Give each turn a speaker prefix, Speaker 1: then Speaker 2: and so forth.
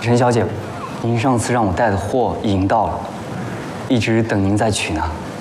Speaker 1: 陈小姐，您上次让我带的货已经到了，一直等您再取呢。